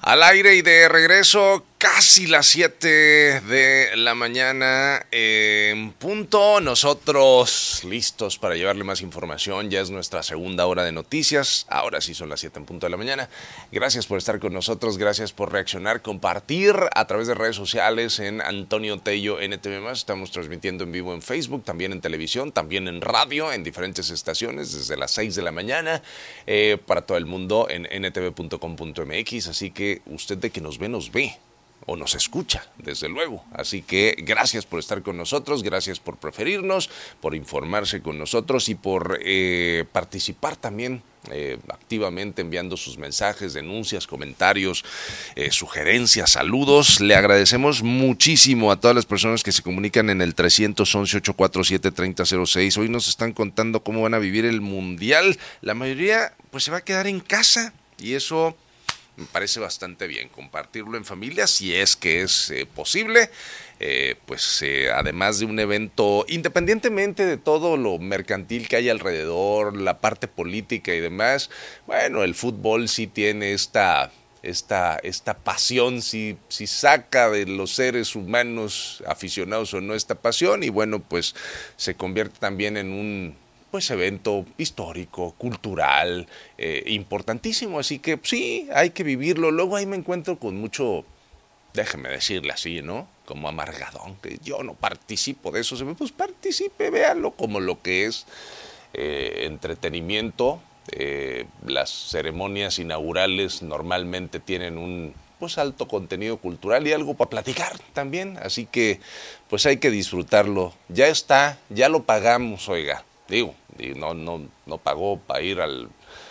Al aire y de regreso, casi las 7 de la mañana en punto. Nosotros listos para llevarle más información. Ya es nuestra segunda hora de noticias. Ahora sí son las 7 en punto de la mañana. Gracias por estar con nosotros. Gracias por reaccionar, compartir a través de redes sociales en Antonio Tello NTV+. Estamos transmitiendo en vivo en Facebook, también en televisión, también en radio, en diferentes estaciones desde las 6 de la mañana para todo el mundo en ntv.com.mx. Así que usted de que nos ve o nos escucha, desde luego. Así que gracias por estar con nosotros, gracias por preferirnos, por informarse con nosotros y por participar también activamente enviando sus mensajes, denuncias, comentarios, sugerencias, saludos. Le agradecemos muchísimo a todas las personas que se comunican en el 311-847-3006. Hoy nos están contando cómo van a vivir el Mundial. La mayoría pues se va a quedar en casa y eso me parece bastante bien, compartirlo en familia si es que es posible, además de un evento, independientemente de todo lo mercantil que hay alrededor, la parte política y demás, bueno, el fútbol sí tiene esta pasión, si saca de los seres humanos aficionados o no esta pasión, y bueno, pues se convierte también en un evento histórico, cultural, importantísimo, así que sí, hay que vivirlo. Luego ahí me encuentro con mucho, déjeme decirle así, ¿no? Como amargadón, que yo no participo de eso, pues participe, véalo como lo que es entretenimiento. Las ceremonias inaugurales normalmente tienen un alto contenido cultural y algo para platicar también, así que pues hay que disfrutarlo. Ya está, ya lo pagamos, oiga. Digo, no pagó para ir al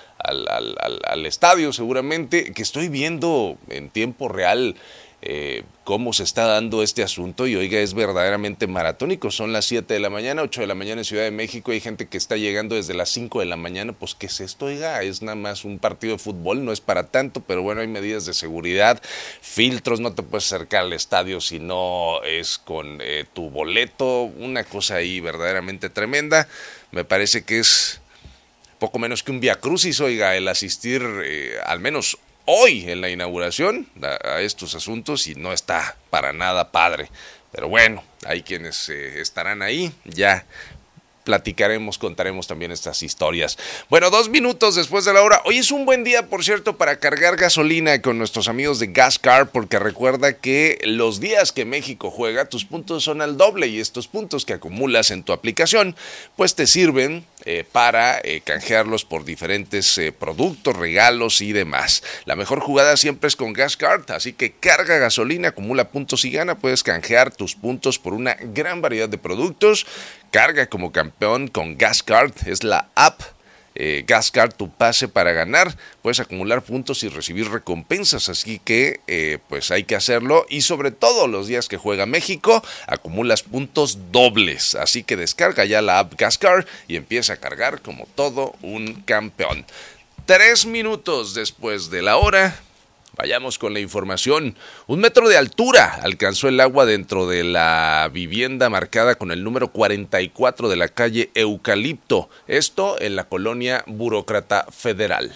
estadio seguramente, que estoy viendo en tiempo real cómo se está dando este asunto y oiga, es verdaderamente maratónico. Son las 7 de la mañana, 8 de la mañana en Ciudad de México, hay gente que está llegando desde las 5 de la mañana, pues ¿qué es esto? Oiga, es nada más un partido de fútbol, no es para tanto, pero bueno, hay medidas de seguridad, filtros, no te puedes acercar al estadio si no es con tu boleto, una cosa ahí verdaderamente tremenda. Me parece que es poco menos que un viacrucis, oiga, el asistir al menos hoy en la inauguración a estos asuntos y no está para nada padre. Pero bueno, hay quienes estarán ahí, ya platicaremos, contaremos también estas historias. Bueno, 2 minutos después de la hora. Hoy es un buen día, por cierto, para cargar gasolina con nuestros amigos de GasCard, porque recuerda que los días que México juega, tus puntos son al doble y estos puntos que acumulas en tu aplicación, pues te sirven para canjearlos por diferentes productos, regalos y demás. La mejor jugada siempre es con GasCard, así que carga gasolina, acumula puntos y gana. Puedes canjear tus puntos por una gran variedad de productos. Carga como campeón con GasCard, es la app GasCard, tu pase para ganar. Puedes acumular puntos y recibir recompensas, así que pues hay que hacerlo. Y sobre todo los días que juega México, acumulas puntos dobles. Así que descarga ya la app GasCard y empieza a cargar como todo un campeón. 3 minutos después de la hora. Vayamos con la información. 1 metro de altura alcanzó el agua dentro de la vivienda marcada con el número 44 de la calle Eucalipto. Esto en la colonia Burócrata Federal.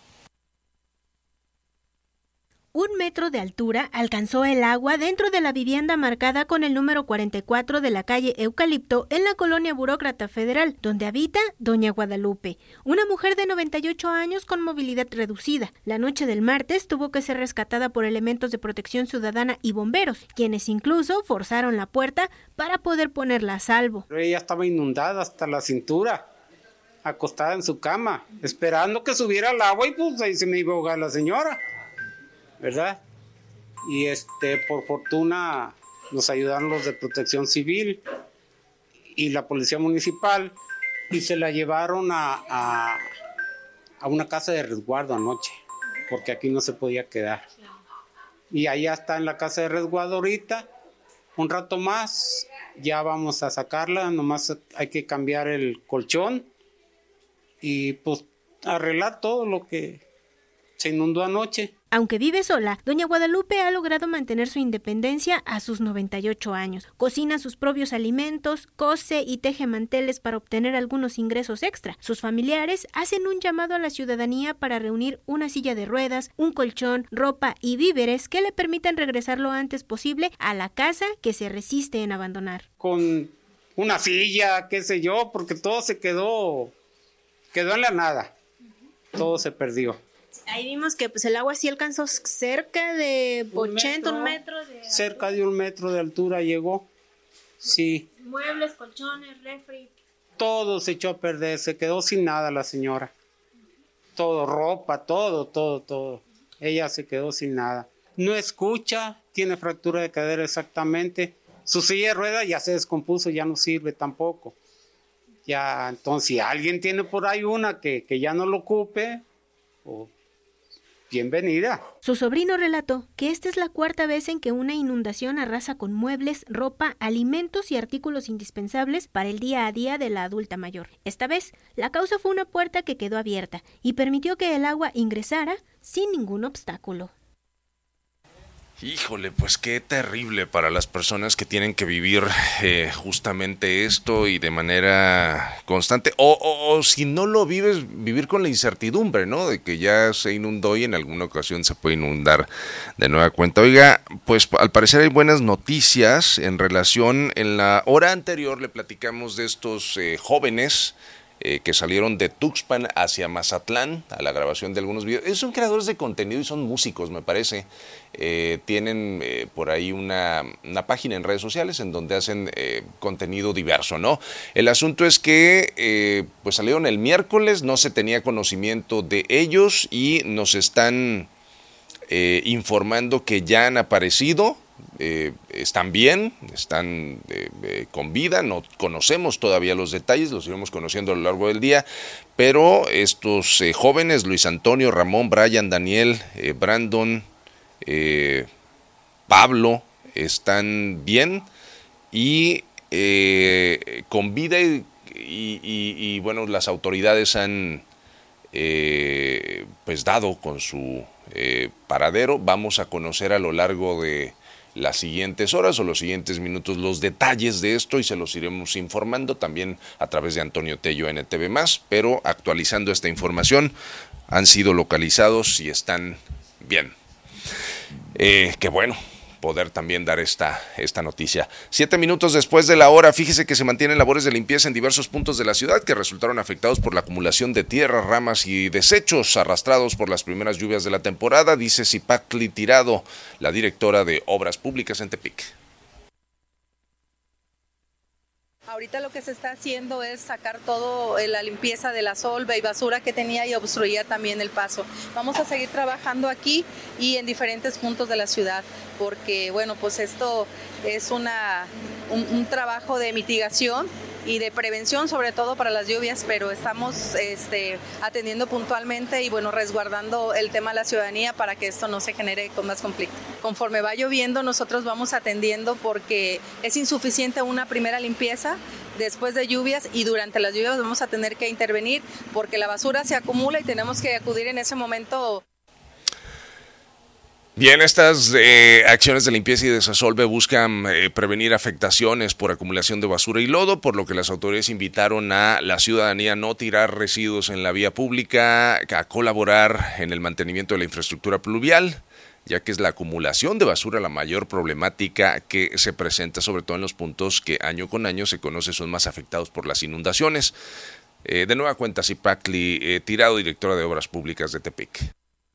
1 metro de altura alcanzó el agua dentro de la vivienda marcada con el número 44 de la calle Eucalipto en la colonia Burócrata Federal, donde habita doña Guadalupe, una mujer de 98 años con movilidad reducida. La noche del martes tuvo que ser rescatada por elementos de protección ciudadana y bomberos, quienes incluso forzaron la puerta para poder ponerla a salvo. Ella estaba inundada hasta la cintura, acostada en su cama, esperando que subiera el agua y pues ahí se me iba a ahogar la señora, ¿verdad? Y por fortuna nos ayudaron los de Protección Civil y la Policía Municipal y se la llevaron a una casa de resguardo anoche, porque aquí no se podía quedar. Y allá está en la casa de resguardo ahorita, un rato más, ya vamos a sacarla, nomás hay que cambiar el colchón y pues arreglar todo lo que se inundó anoche. Aunque vive sola, doña Guadalupe ha logrado mantener su independencia a sus 98 años. Cocina sus propios alimentos, cose y teje manteles para obtener algunos ingresos extra. Sus familiares hacen un llamado a la ciudadanía para reunir una silla de ruedas, un colchón, ropa y víveres que le permitan regresar lo antes posible a la casa que se resiste en abandonar. Con una silla, qué sé yo, porque todo se quedó en la nada. Todo se perdió. Ahí vimos que pues el agua sí alcanzó cerca de un metro de cerca altura. De 1 metro de altura llegó. Sí. Muebles, colchones, refri. Todo se echó a perder, se quedó sin nada la señora. Todo, ropa, todo. Ella se quedó sin nada. No escucha, tiene fractura de cadera exactamente. Su silla de ruedas ya se descompuso, ya no sirve tampoco. Ya, entonces, si alguien tiene por ahí una que ya no lo ocupe, bienvenida. Su sobrino relató que esta es la 4ª vez en que una inundación arrasa con muebles, ropa, alimentos y artículos indispensables para el día a día de la adulta mayor. Esta vez, la causa fue una puerta que quedó abierta y permitió que el agua ingresara sin ningún obstáculo. Híjole, pues qué terrible para las personas que tienen que vivir justamente esto y de manera constante, o si no lo vives, vivir con la incertidumbre, ¿no? De que ya se inundó y en alguna ocasión se puede inundar de nueva cuenta. Oiga, pues al parecer hay buenas noticias en relación, en la hora anterior le platicamos de estos jóvenes que salieron de Tuxpan hacia Mazatlán a la grabación de algunos videos. Son creadores de contenido y son músicos, me parece. Tienen por ahí una página en redes sociales en donde hacen contenido diverso, ¿no? El asunto es que pues salieron el miércoles, no se tenía conocimiento de ellos y nos están informando que ya han aparecido. Están bien, están con vida, no conocemos todavía los detalles, los iremos conociendo a lo largo del día, pero estos jóvenes, Luis Antonio, Ramón, Brian, Daniel, Brandon, Pablo, están bien y con vida y bueno, las autoridades han pues dado con su paradero. Vamos a conocer a lo largo de las siguientes horas o los siguientes minutos los detalles de esto y se los iremos informando también a través de Antonio Tello NTV+, pero actualizando esta información, han sido localizados y están bien. Qué bueno poder también dar esta noticia. 7 minutos después de la hora, fíjese que se mantienen labores de limpieza en diversos puntos de la ciudad que resultaron afectados por la acumulación de tierra, ramas y desechos arrastrados por las primeras lluvias de la temporada, dice Zipactli Tirado, la directora de Obras Públicas en Tepic. Ahorita lo que se está haciendo es sacar todo la limpieza de la solva y basura que tenía y obstruía también el paso. Vamos a seguir trabajando aquí y en diferentes puntos de la ciudad, porque bueno, pues esto es un trabajo de mitigación y de prevención, sobre todo para las lluvias, pero estamos atendiendo puntualmente y bueno, resguardando el tema de la ciudadanía para que esto no se genere con más conflicto. Conforme va lloviendo, nosotros vamos atendiendo porque es insuficiente una primera limpieza después de lluvias y durante las lluvias vamos a tener que intervenir porque la basura se acumula y tenemos que acudir en ese momento. Bien, estas acciones de limpieza y desasolve buscan prevenir afectaciones por acumulación de basura y lodo, por lo que las autoridades invitaron a la ciudadanía a no tirar residuos en la vía pública, a colaborar en el mantenimiento de la infraestructura pluvial, ya que es la acumulación de basura la mayor problemática que se presenta, sobre todo en los puntos que año con año se conoce son más afectados por las inundaciones. De nueva cuenta, Zipactli Tirado, directora de Obras Públicas de Tepic.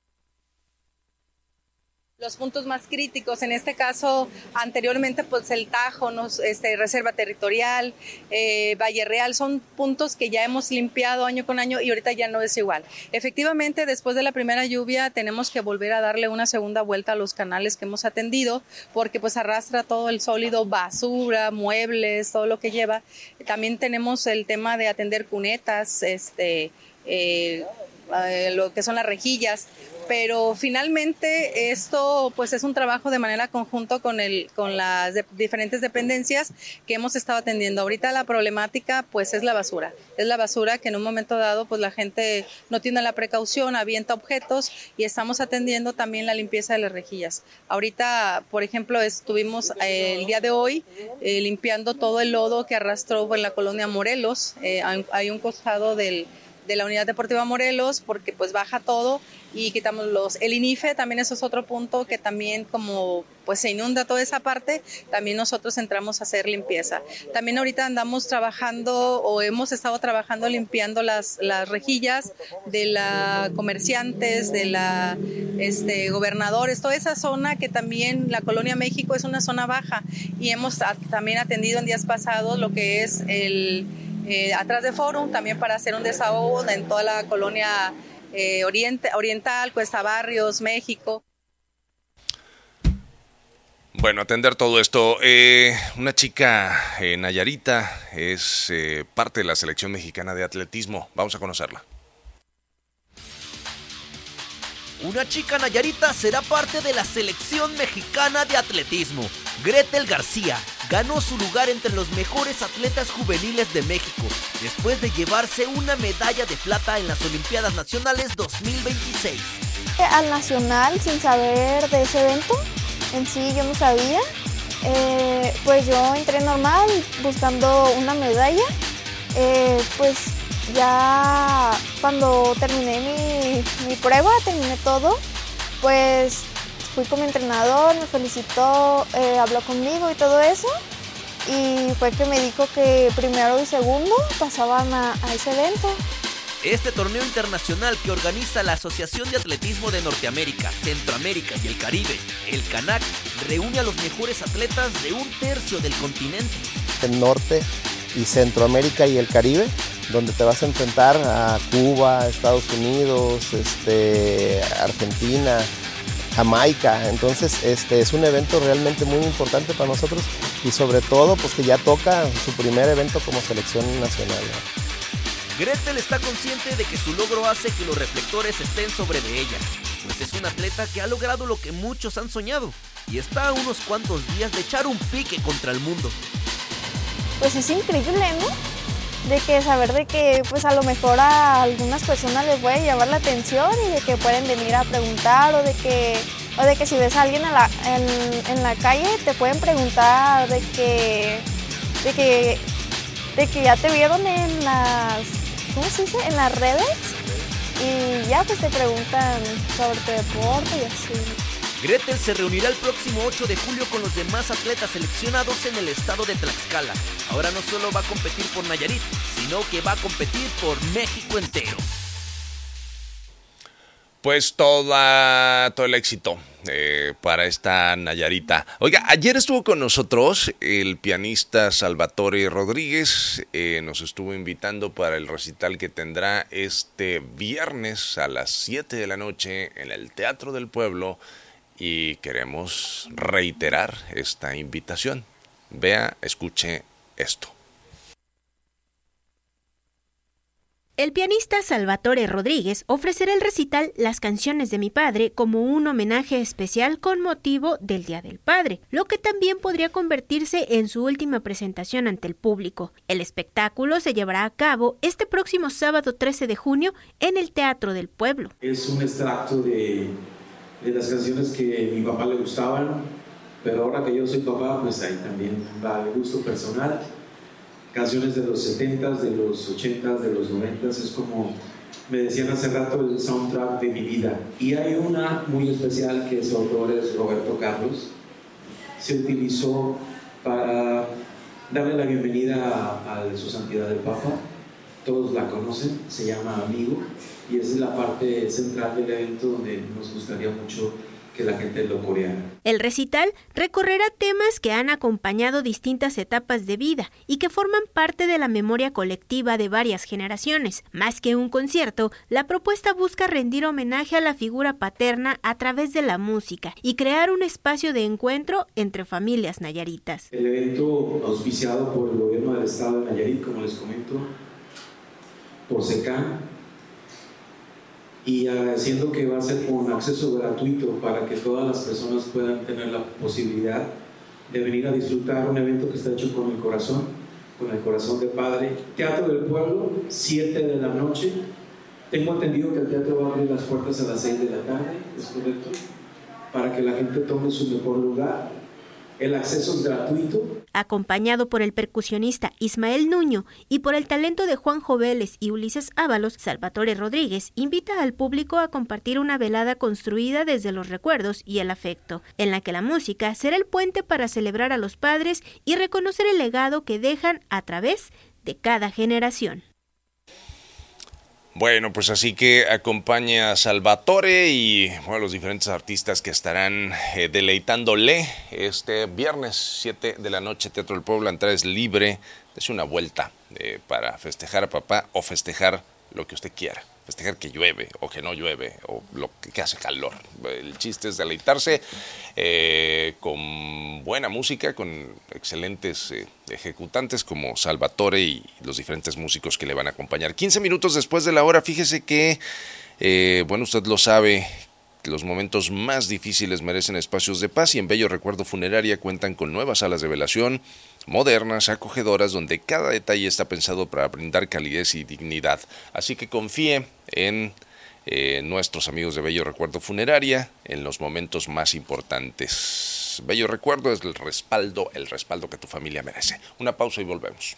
Los puntos más críticos, en este caso, anteriormente, pues el Tajo, Reserva Territorial, Valle Real, son puntos que ya hemos limpiado año con año y ahorita ya no es igual. Efectivamente, después de la primera lluvia, tenemos que volver a darle una segunda vuelta a los canales que hemos atendido, porque pues arrastra todo el sólido, basura, muebles, todo lo que lleva. También tenemos el tema de atender cunetas, lo que son las rejillas, pero finalmente esto pues es un trabajo de manera conjunto con las diferentes dependencias que hemos estado atendiendo. Ahorita la problemática pues es la basura que en un momento dado pues la gente no tiene la precaución, avienta objetos, y estamos atendiendo también la limpieza de las rejillas. Ahorita, por ejemplo, estuvimos el día de hoy limpiando todo el lodo que arrastró en la colonia Morelos. Hay un costado de la Unidad Deportiva Morelos, porque pues baja todo y quitamos el INIFE, también eso es otro punto que también como pues se inunda toda esa parte, también nosotros entramos a hacer limpieza. También ahorita andamos trabajando o hemos estado trabajando limpiando las rejillas de la comerciantes, de la gobernadores, toda esa zona que también la Colonia México es una zona baja, y hemos también atendido en días pasados lo que es atrás de Forum, también para hacer un desahogo en toda la colonia oriental, Cuesta Barrios, México. Bueno, atender todo esto. Una chica Nayarita es parte de la selección mexicana de atletismo. Vamos a conocerla. Una chica Nayarita será parte de la selección mexicana de atletismo. Gretel García ganó su lugar entre los mejores atletas juveniles de México, después de llevarse una medalla de plata en las Olimpiadas Nacionales 2026. Al nacional, sin saber de ese evento, en sí yo no sabía, pues yo entré normal buscando una medalla, pues ya cuando terminé mi prueba, terminé todo, pues fui con mi entrenador, me felicitó, habló conmigo y todo eso, y fue que me dijo que primero y segundo pasaban a ese evento. Este torneo internacional que organiza la Asociación de Atletismo de Norteamérica, Centroamérica y el Caribe, el CANAC, reúne a los mejores atletas de un tercio del continente. El norte y Centroamérica y el Caribe, donde te vas a enfrentar a Cuba, Estados Unidos, Argentina, Jamaica. Entonces es un evento realmente muy importante para nosotros, y sobre todo pues que ya toca su primer evento como selección nacional, ¿no? Gretel está consciente de que su logro hace que los reflectores estén sobre de ella, pues es una atleta que ha logrado lo que muchos han soñado y está a unos cuantos días de echar un pique contra el mundo. Pues es increíble, ¿no? De que saber de que pues a lo mejor a algunas personas les puede llamar la atención y de que pueden venir a preguntar, o de que si ves a alguien en la calle te pueden preguntar de que ya te vieron en las, ¿cómo se dice?, en las redes, y ya pues te preguntan sobre tu deporte y así. Gretel se reunirá el próximo 8 de julio con los demás atletas seleccionados en el estado de Tlaxcala. Ahora no solo va a competir por Nayarit, sino que va a competir por México entero. Pues todo el éxito para esta Nayarita. Oiga, ayer estuvo con nosotros el pianista Salvatore Rodríguez. Nos estuvo invitando para el recital que tendrá este viernes a las 7 de la noche en el Teatro del Pueblo. Y queremos reiterar esta invitación. Vea, escuche esto. El pianista Salvatore Rodríguez ofrecerá el recital Las canciones de mi padre como un homenaje especial con motivo del Día del Padre, lo que también podría convertirse en su última presentación ante el público. El espectáculo se llevará a cabo este próximo sábado 13 de junio en el Teatro del Pueblo. Es un extracto de las canciones que a mi papá le gustaban, pero ahora que yo soy papá, pues ahí también va el gusto personal. Canciones de los 70s, de los 80s, de los 90s, es como me decían hace rato, el soundtrack de mi vida. Y hay una muy especial que su autor es Roberto Carlos. Se utilizó para darle la bienvenida a su santidad el Papa. Todos la conocen, se llama Amigo, y esa es la parte central del evento donde nos gustaría mucho que la gente lo coreara. El recital recorrerá temas que han acompañado distintas etapas de vida y que forman parte de la memoria colectiva de varias generaciones. Más que un concierto, la propuesta busca rendir homenaje a la figura paterna a través de la música y crear un espacio de encuentro entre familias nayaritas. El evento auspiciado por el gobierno del estado de Nayarit, como les comento, por SECAN, y agradeciendo que va a ser con acceso gratuito para que todas las personas puedan tener la posibilidad de venir a disfrutar un evento que está hecho con el corazón de padre. Teatro del Pueblo, 7 de la noche. Tengo entendido que el teatro va a abrir las puertas a las 6 de la tarde, ¿es correcto? Para que la gente tome su mejor lugar. El acceso es gratuito. Acompañado por el percusionista Ismael Nuño y por el talento de Juanjo Vélez y Ulises Ábalos, Salvatore Rodríguez invita al público a compartir una velada construida desde los recuerdos y el afecto, en la que la música será el puente para celebrar a los padres y reconocer el legado que dejan a través de cada generación. Bueno, pues así que acompaña a Salvatore y los diferentes artistas que estarán deleitándole este viernes 7 de la noche, Teatro del Pueblo. La entrada es libre. Dese una vuelta para festejar a papá o festejar lo que usted quiera. Festejar que llueve o que no llueve o lo que hace calor. El chiste es deleitarse con buena música, con excelentes ejecutantes como Salvatore y los diferentes músicos que le van a acompañar. 15 minutos después de la hora, fíjese que, usted lo sabe, los momentos más difíciles merecen espacios de paz y en Bello Recuerdo Funeraria cuentan con nuevas salas de velación, modernas, acogedoras, donde cada detalle está pensado para brindar calidez y dignidad. Así que confíe en nuestros amigos de Bello Recuerdo Funeraria en los momentos más importantes. Bello Recuerdo es el respaldo que tu familia merece. Una pausa y volvemos.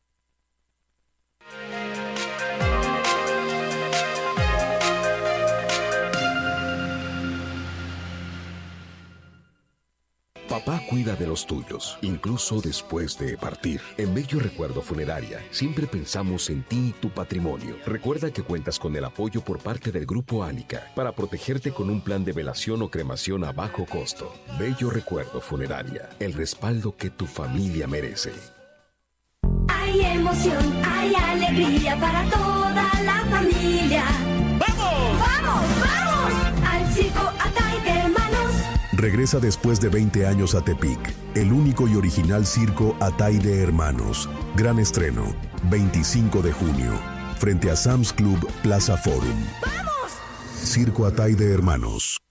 Papá cuida de los tuyos, incluso después de partir. En Bello Recuerdo Funeraria, siempre pensamos en ti y tu patrimonio. Recuerda que cuentas con el apoyo por parte del Grupo Ánica para protegerte con un plan de velación o cremación a bajo costo. Bello Recuerdo Funeraria, el respaldo que tu familia merece. Hay emoción, hay alegría para toda la familia. ¡Vamos! ¡Vamos! ¡Vamos! Al circo Atay de Hermanos. Regresa después de 20 años a Tepic, el único y original circo Atay de Hermanos. Gran estreno, 25 de junio, frente a Sam's Club Plaza Forum. ¡Vamos! Circo Atay de Hermanos.